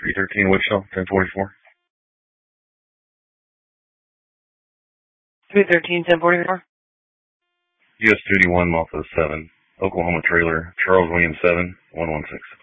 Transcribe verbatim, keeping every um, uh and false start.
three thirteen Wichita, ten forty-four. three thirteen, ten forty-four. U S thirty-one, Malta seven, Oklahoma trailer, Charles William seven, one one six.